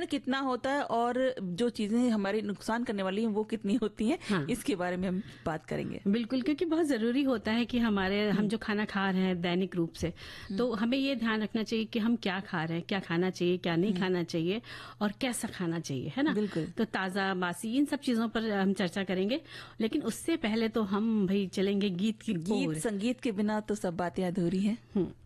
कितना होता है और जो चीजें हमारे नुकसान करने वाली हैं वो कितनी होती हैं, हाँ। इसके बारे में हम बात करेंगे। बिल्कुल, क्योंकि बहुत जरूरी होता है कि हम जो खाना खा रहे हैं दैनिक रूप से, तो हमें ये ध्यान रखना चाहिए कि हम क्या खा रहे हैं, क्या खाना चाहिए, क्या नहीं खाना चाहिए और कैसा खाना चाहिए, है ना। बिल्कुल। तो ताजा बासी इन सब चीजों पर हम चर्चा करेंगे, लेकिन उससे पहले तो हम भाई चलेंगे गीत की ओर। संगीत के बिना तो सब बातें अधूरी हैं।